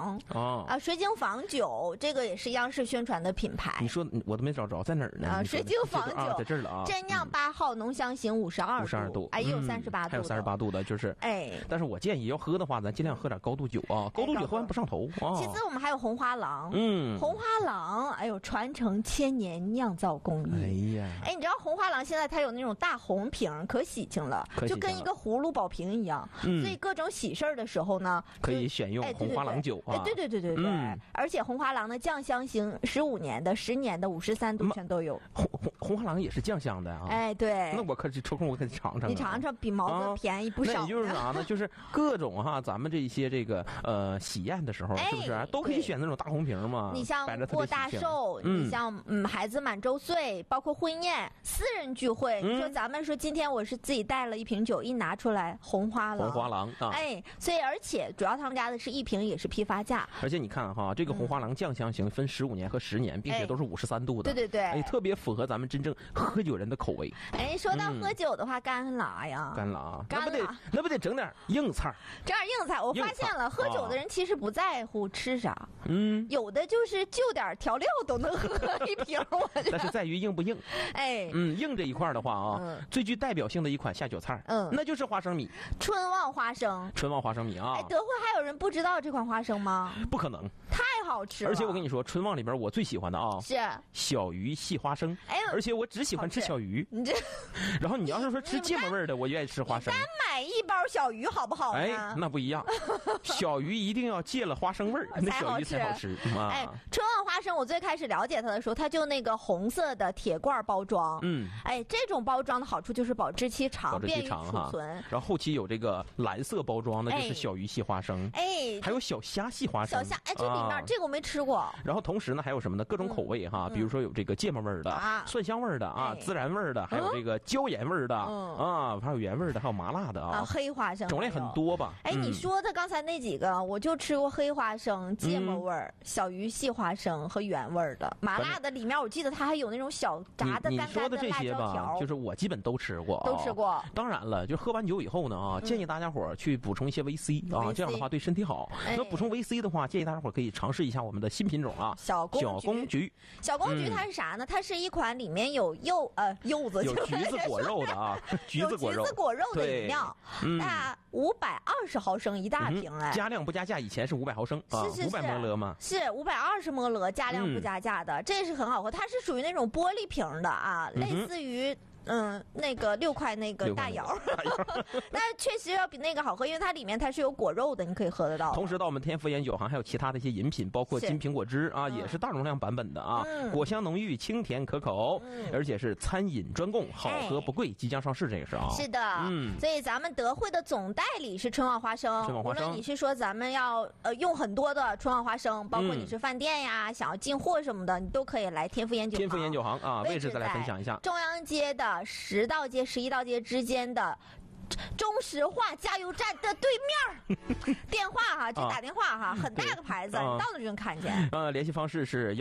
坊水景坊酒，这个也是央视宣传的品牌。 你说我都没找着在哪儿呢？ 水景坊酒在这儿了啊。 真酿8号浓香型52度，也有38度， 还有38度的，就是但是我建议要喝的话，咱尽量喝点高度酒啊，高度酒喝完不上头啊。 其次我们还有红花郎，红花郎，传承1000年酿造工艺。你知道红花郎现在它有那种大红瓶，可喜庆了，就跟一个葫芦宝瓶一样，所以各种喜事儿的时候呢， 可以选用红花郎酒啊。 对，而且红花郎的酱香型15年的、10年的、53度全都有。 红花郎也是酱香的啊。 对。 那我可抽空我可得尝尝。 你尝尝，比毛子便宜不少。 那也就是啥呢？就是各种咱们这些这个喜宴的时候，是不是都可以选那种大红瓶嘛？ 你像过大寿，你像孩子满周岁，包括婚宴、私人聚会，你说咱们说今天我是自己带了一瓶酒，一拿出来红花郎啊，所以而且主要他们家的是一瓶也是批发价。 而且你看哈，这个红花郎酱香型分15年和10年，并且都是53度的。 对， 特别符合咱们真正喝酒人的口味。 说到喝酒的话，干拉呀， 那不得整点硬菜？ 整点硬菜，我发现了，喝酒的人其实不在乎吃啥，有的就是就点调料都能喝一瓶。 但是在于硬不硬。硬这一块的话最具代表性的一款下酒菜，那就是花生米， 春旺花生米啊。 德惠还有人不知道这款花生吗？ 不可能， 太好吃了。 而且我跟你说，春旺里边我最喜欢的是小鱼细花生，而且我只喜欢吃小鱼。 你这， 然后你要是说吃芥末味的，我愿意吃花生。 单买一包小鱼好不好呢？ 那不一样，小鱼一定要戒了花生味儿，那小鱼才好吃。 春旺花生，我最开始了解它的时候，它就那个红色的铁罐包装。这种包装的好处就是保质期长，便于储存。 然后后期有这个蓝色包装的，就是小鱼细花生。还有小虾细花生。 小虾，这里面这个我没吃过。 然后同时呢，还有什么呢？各种口味哈，比如说有这个芥末味的、蒜香味的孜然味的，还有这个椒盐味的还有原味的，还有麻辣的黑花生种类很多吧？ 你说的刚才那几个，我就吃过黑花生、芥末味、小鱼细花生和原味的。麻辣的里面，我记得它还有那种小炸的干干的辣椒条。 就是我基本都吃过，当然了，就喝完酒以后呢建议大家伙去补充一些维 C 这样的话对身体好。那补充维 C 的话，建议大家伙可以尝试一下我们的新品种小公菊。 小公菊它是啥呢？它是一款里面有柚子， 有橘子果肉的橘子果肉的饮料。520毫升一大瓶加量不加价，以前是500毫升500摩勒吗？ 是520摩勒，加量不加价的，这是很好喝。它是属于那种玻璃瓶的类似于那个6块那个大窑，但是确实要比那个好喝，因为它里面它是有果肉的，你可以喝得到。 同时到我们天福烟酒行还有其他的一些饮品，包括金苹果汁也是大容量版本的果香浓郁，清甜可口，而且是餐饮专供，好喝不贵，即将上市，这个是是的，所以咱们德惠的总代理是春旺花生。无论你是说咱们要用很多的春旺花生，包括你是饭店呀，想要进货什么的，你都可以来天福烟酒行。 位置再来分享一下， 中央街的10道街、11道街之间的中石化加油站的对面电话就打电话很大个牌子，你到那就能看见。 联系方式是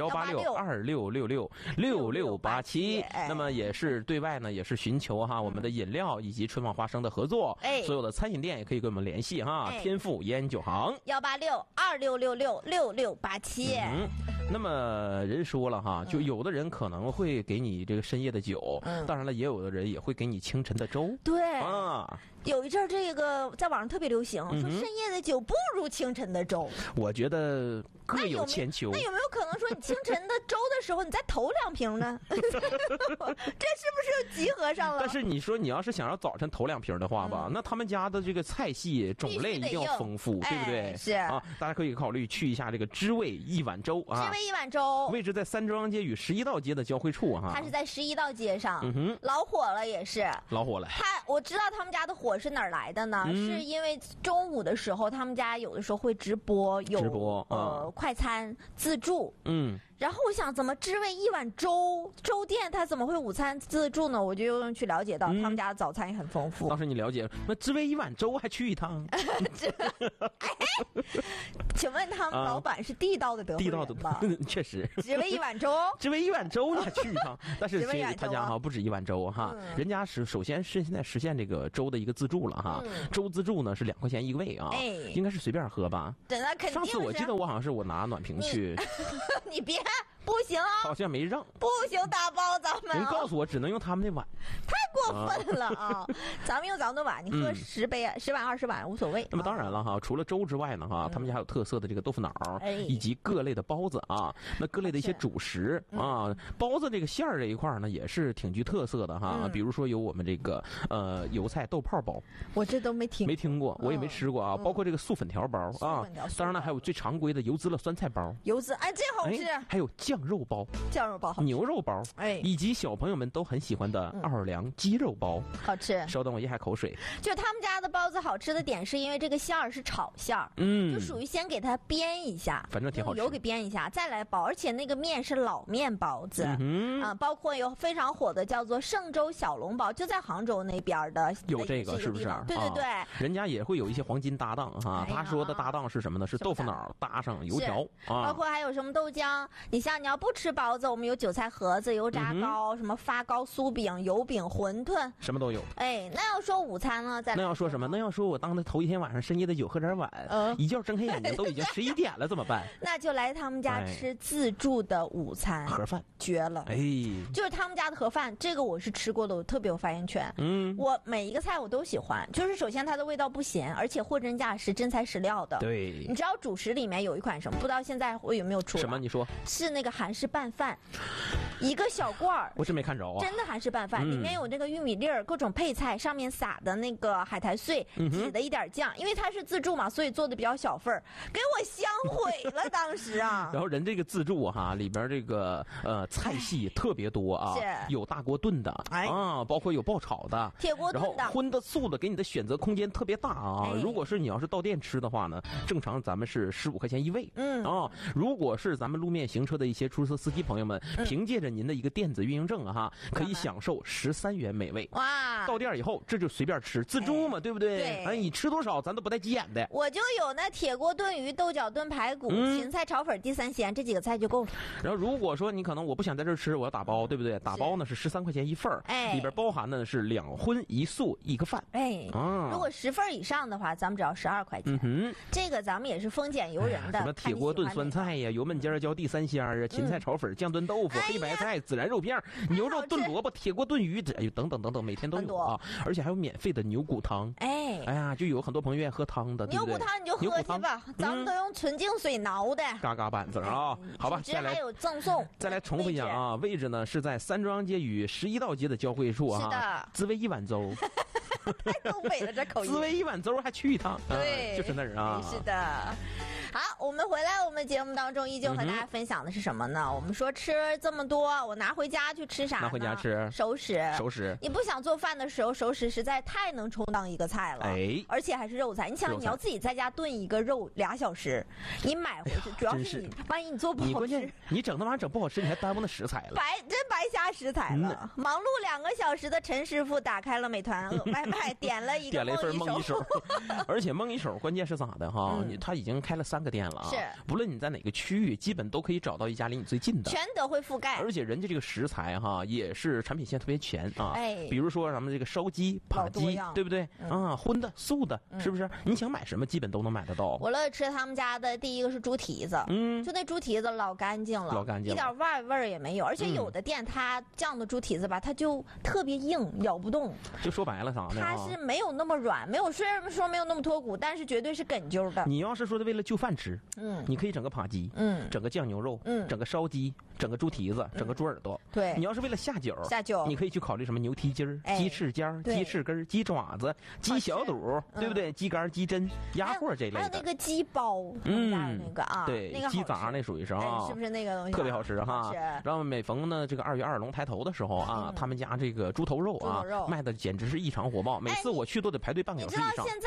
186-2666-6687。那么也是对外呢，也是寻求我们的饮料以及春旺花生的合作。所有的餐饮店也可以跟我们联系天富烟酒行 186-2666-6687。 那么人说了就有的人可能会给你这个深夜的酒，当然了，也有的人也会给你清晨的粥。 对有一阵这个在网上特别流行，说深夜的酒不如清晨的粥。我觉得各有千秋。 那有没有可能说你清晨的粥的时候，你再投2瓶呢？这是不是集合上了？ 但是你说你要是想要早晨投2瓶的话吧，那他们家的这个菜系种类一定要丰富，对不对？ 是大家可以考虑去一下这个知味一碗粥知味一碗粥位置在三中央街与11道街的交汇处它是在11道街上，老火了也是老火了。 我知道他们家的火是哪儿来的呢？是因为中午的时候他们家有的时候会直播快餐自助然后我想，怎么只为一碗粥店，它怎么会午餐自助呢？我就又去了解到，他们家的早餐也很丰富。 当时你了解了，那只为一碗粥还去一趟？ 请问他们老板是地道的德国人吗？ 确实， 只为一碗粥， 只为一碗粥你还去一趟？但是其实他家哈不止一碗粥哈，人家是首先是现在实现这个粥的一个自助了哈。粥自助呢是2块钱一个位啊，应该是随便喝吧？ 对，那肯定。 上次我记得我好像是我拿暖瓶去， 你别不行啊， 好像没让， 不行打包咱们。 人告诉我只能用他们的碗， 太过分了啊！咱们用咱们的碗，你喝10杯、10碗、20碗无所谓。 那么当然了哈，除了粥之外呢哈，他们家还有特色的这个豆腐脑，以及各类的包子啊，那各类的一些主食啊，包子这个馅儿这一块呢也是挺具特色的哈。比如说有我们这个油菜豆泡包， 我这都没听过，我也没吃过啊。包括这个素粉条包啊，当然了还有最常规的油滋了酸菜包， 油滋哎这好吃， 还有酱肉包，牛肉包，以及小朋友们都很喜欢的奥尔良鸡肉包， 好吃。 稍等我一下口水。 就他们家的包子好吃的点是因为这个馅儿是炒馅儿，就属于先给它煸一下， 反正挺好吃， 油给煸一下再来包，而且那个面是老面包子包括有非常火的叫做嵊州小笼包，就在杭州那边的有这个是不是？ 对对对， 人家也会有一些黄金搭档哈。他说的搭档是什么呢？是豆腐脑搭上油条啊， 包括还有什么豆浆。你像你要不吃包子，我们有韭菜盒子、油炸糕、什么发糕、酥饼、油饼、馄饨， 什么都有。 那要说午餐呢， 那要说什么？那要说我当的头一天晚上深夜的酒喝点晚，一觉睁开眼睛都已经11点了，怎么办？ 那就来他们家吃自助的午餐， 盒饭绝了。就是他们家的盒饭，这个我是吃过的，我特别有发言权。我每一个菜我都喜欢，就是首先它的味道不咸，而且货真价实、真材实料的。 对， 你知道主食里面有一款什么？不知道现在我有没有出来？ 什么？你说？ 是那个韩式拌饭，一个小罐儿， 我真没看着啊。 真的韩式拌饭，里面有那个玉米粒儿、各种配菜，上面撒的那个海苔碎，挤的一点酱，因为它是自助嘛，所以做的比较小份儿，给我香毁了当时啊。 然后人这个自助哈，里边这个菜系特别多啊，有大锅炖的啊，包括有爆炒的、 铁锅炖的， 然后荤的、素的，给你的选择空间特别大啊。如果是你要是到店吃的话呢，正常咱们是15块钱一位，如果是咱们路面行车的一些出租车司机朋友们，凭借着您的一个电子运营证哈，可以享受13元每位。 哇！ 到店以后这就随便吃，自助嘛，对不对？ 对， 你吃多少咱都不带急眼的。 我就有那铁锅炖鱼、豆角炖排骨、芹菜炒粉、地三鲜这几个菜就够了。 然后如果说你可能我不想在这吃，我要打包，对不对？打包呢是13块钱一份儿，里边包含的是2荤1素1个饭。 如果10份以上的话，咱们只要12块钱。这个咱们也是丰俭由人的。 什么铁锅炖酸菜呀，油焖尖椒地三鲜啊，芹菜炒粉、酱炖豆腐、黑白菜、孜然肉片、牛肉炖萝卜、铁锅炖鱼，等等等等，每天都有啊！而且还有免费的牛骨汤。哎呀，就有很多朋友愿意喝汤的，对不对？ 牛骨汤你就喝去吧，咱们都用纯净水熬的。 嘎嘎板子啊！好吧， 再来还有赠送。 再来重复一下啊，位置呢是在三庄街与11道街的交汇处啊。 是的， 滋味一碗粥。 太东北了，这口音。 滋味一碗粥还去一趟， 对， 就是那儿啊。 是的。好，我们回来，我们节目当中依旧和大家分享的是什么呢？我们说吃这么多，我拿回家去吃啥呢？ 拿回家吃熟食。 熟食。 你不想做饭的时候，熟食实在太能充当一个菜了。而且还是肉菜。你想，你要自己在家炖一个肉2小时，你买回去，主要是你万一你做不好吃， 你关键你整那玩意儿整不好吃，你还耽误那食材了。 真白瞎食材了。忙碌2个小时的陈师傅打开了美团外卖，点了一份焖一手，而且焖一手，关键是咋的哈？他已经开了3个店了啊。 是。 不论你在哪个区域，基本都可以找到一家离你最近的， 全都会覆盖。 而且人家这个食材哈，也是产品线特别全啊。比如说咱们这个烧鸡、扒鸡，对不对？荤的、素的，是不是？你想买什么，基本都能买得到。 我乐意吃他们家的第一个是猪蹄子，就那猪蹄子老干净了，一点味儿也没有。而且有的店它酱的猪蹄子吧，它就特别硬，咬不动。 就说白了啥呢？ 它是没有那么软，虽然说没有那么脱骨，但是绝对是哏揪的。 你要是说的为了就饭吃，你可以整个扒鸡，整个酱牛肉，整个烧鸡，整个猪蹄子，整个猪耳朵。 对， 你要是为了下酒，你可以去考虑什么牛蹄筋儿、鸡翅尖儿、鸡翅根、鸡爪子、鸡小肚，对不对？鸡肝、鸡胗、鸭货这类的。 还有那个鸡包，那个啊， 对，鸡杂那属于是啊， 是不是那个东西特别好吃哈？然后每逢呢这个2月2龙抬头的时候啊，他们家这个猪头肉啊卖的简直是异常火爆，每次我去都得排队半个小时以上。 你知道现在啊，因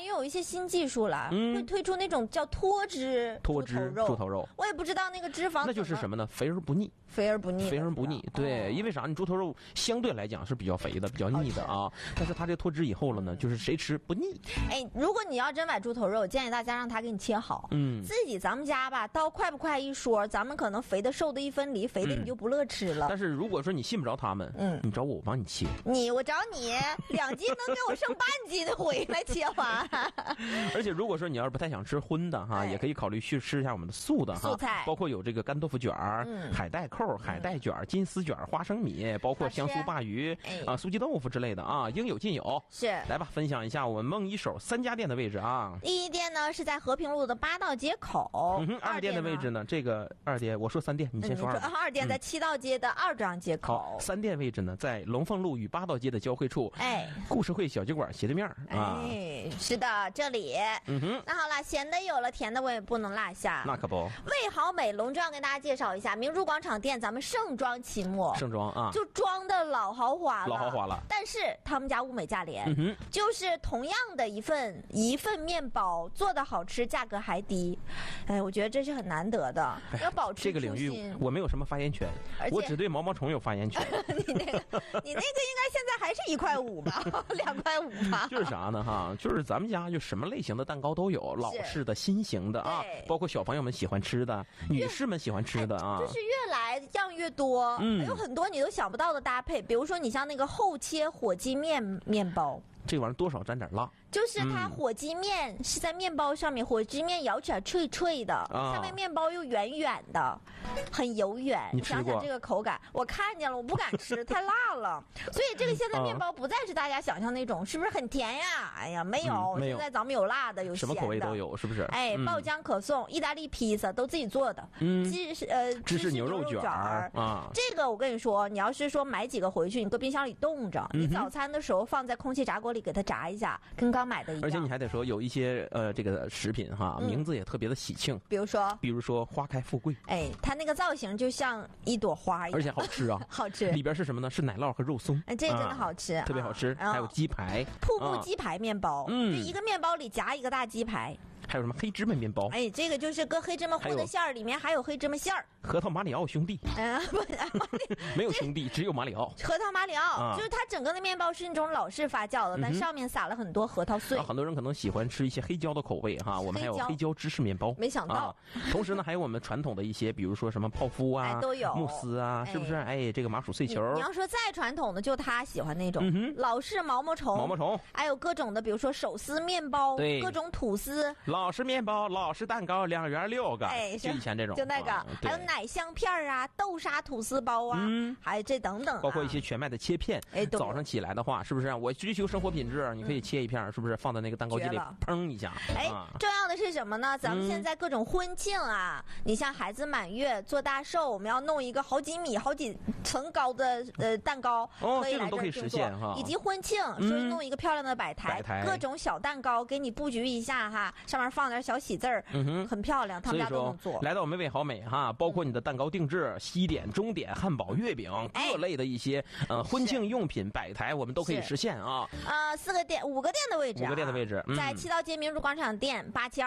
又有一些新技术了，会推出那种叫脱脂猪头肉。我也不知道那个脂肪那就是什么呢？肥而不腻。 肥而不腻， 对，因为啥？你猪头肉相对来讲是比较肥的，比较腻的啊。但是它这脱脂以后了呢，就是谁吃不腻。 哎，如果你要真买猪头肉，建议大家让他给你切好。自己咱们家吧，刀快不快一说，咱们可能肥的瘦的一分离，肥的你就不乐吃了。 但是如果说你信不着他们，你找我帮你切。 我找你2斤能给我剩半斤的回来切完。 而且如果说你要是不太想吃荤的哈，也可以考虑去吃一下我们的素的哈， 素菜， 包括有这个干豆腐卷儿、海带扣、海带卷、金丝卷、花生米，包括香酥鲅鱼啊、酥鸡豆腐之类的啊，应有尽有。 是， 来吧，分享一下我们梦一手3家店的位置啊。 第一店呢是在和平路的8道街口 ，2店的位置呢，这个2店我说3店，你先说 2店在7道街的2张街口。 3店位置呢在龙凤路与8道街的交汇处，故事会小酒馆斜对面啊。 是的，这里。那好了，咸的有了，甜的我也不能落下。 那可不。 味好美隆重跟大家介绍一下，明珠广场店咱们盛装期末， 盛装啊， 就装的老豪华了。 但是他们家物美价廉，就是同样的一份面包做的好吃，价格还低。我觉得这是很难得的，要保持这个领域我没有什么发言权，我只对毛毛虫有发言权。 你那个应该现在还是1块5吧，2块5吧。 就是啥呢哈？就是咱们家就什么类型的蛋糕都有，老式的、新型的啊，包括小朋友们喜欢吃的，女士们喜欢吃的啊， 就是越来样越多，有很多你都想不到的搭配，比如说你像那个厚切火鸡面包， 这玩意儿多少沾点辣。 就是它火鸡面是在面包上面，火鸡面咬起来脆脆的，下面面包又圆圆的，很柔软。 你吃过？ 想想这个口感，我看见了，我不敢吃，太辣了。所以这个现在面包不再是大家想象那种，是不是很甜呀？哎呀，没有，现在咱们有辣的，有咸的， 什么口味都有，是不是？ 爆浆可颂、意大利披萨都自己做的，芝士牛肉卷啊。这个我跟你说，你要是说买几个回去，你搁冰箱里冻着，你早餐的时候放在空气炸锅里给它炸一下，跟刚买的一样。 而且你还得说有一些这个食品哈，名字也特别的喜庆， 比如说花开富贵， 它那个造型就像一朵花一样， 而且好吃啊， 好吃。 里边是什么呢？是奶酪和肉松， 这真的好吃， 特别好吃。还有鸡排， 瀑布鸡排面包，一个面包里夹一个大鸡排。 还有什么黑芝麻面包？ 这个就是搁黑芝麻和的馅儿，里面还有黑芝麻馅儿。 核桃马里奥兄弟，没有兄弟，只有马里奥。 核桃马里奥就是它整个的面包是那种老式发酵的，但上面撒了很多核桃碎。 很多人可能喜欢吃一些黑椒的口味哈，我们还有黑椒芝士面包。 没想到， 同时呢，还有我们传统的一些，比如说什么泡芙啊， 都有慕斯啊，是不是？这个麻薯碎球。 你要说再传统的，就他喜欢那种老式毛毛虫，还有各种的，比如说手撕面包，各种吐司， 老式面包。老式蛋糕2元6个，就以前这种， 就那个，还有奶香片啊、豆沙吐司包啊，还有这等等， 包括一些全麦的切片。早上起来的话，是不是？我追求生活品质，你可以切一片，是不是？放在那个蛋糕机里砰一下。 重要的是什么呢？咱们现在各种婚庆啊，你像孩子满月、做大寿，我们要弄一个好几米、好几层高的蛋糕， 这种都可以实现哈。 以及婚庆，所以弄一个漂亮的摆台，各种小蛋糕给你布局一下哈，上面放点小喜字。很漂亮，他们家都能做。 来到我们味好美哈，包括你的蛋糕定制、西点、中点、汉堡、月饼各类的一些婚庆用品摆台，我们都可以实现啊。 5个店的位置，在7道街明珠广场店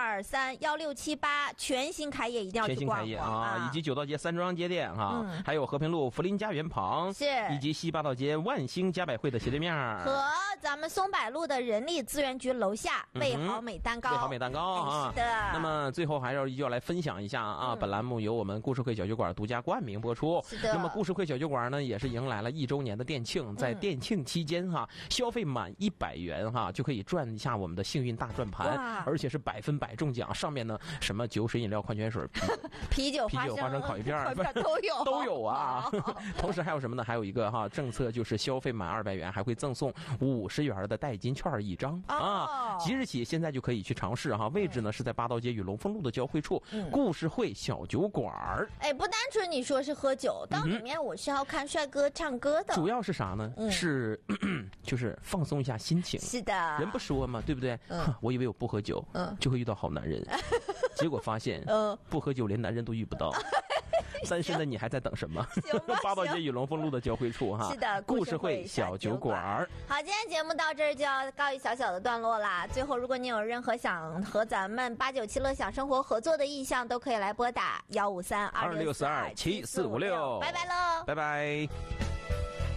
87231678，全新开业，一定要去逛逛啊！以及9道街三庄街店哈，还有和平路福林家园旁，以及西8道街万兴家百汇的斜对面， 和咱们松柏路的人力资源局楼下味好美蛋糕， 味好美蛋糕啊！ 是的。 那么最后还要来分享一下啊，本栏目由我们故事会小酒馆独家冠名播出。 是的。 那么故事会小酒馆呢，也是迎来了1周年的店庆，在店庆期间哈，消费满100元哈，就可以赚一下我们的幸运大转盘，而且是100%中奖。上面呢，什么酒水、饮料、矿泉水、 啤酒、 花生、烤鱼片都有啊。同时还有什么呢？还有一个哈政策，就是消费满200元还会赠送50元的代金券1张啊。即日起，现在就可以去尝试哈。位置呢是在8道街与龙凤路的交汇处，故事会小酒馆。 不单纯你说是喝酒，到里面我是要看帅哥唱歌的。 主要是啥呢？是就是放松一下心情。 是的， 人不说嘛，对不对？我以为我不喝酒，就会遇到好男人，结果发现不喝酒连男人都遇不到。 单身的你还在等什么？八宝街与龙凤路的交汇处哈。 是的， 故事会小酒馆。 好，今天节目到这儿就要告一小小的段落啦。最后，如果你有任何想和咱们897乐享生活合作的意向，都可以来拨打153-2642-7456。拜拜喽， 拜拜。